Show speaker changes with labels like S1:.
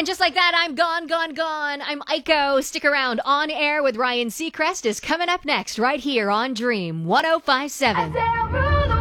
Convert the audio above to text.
S1: And just like that, I'm gone, gone, gone. I'm Aiko. Stick around. On Air with Ryan Seacrest is coming up next right here on Dream 105.7.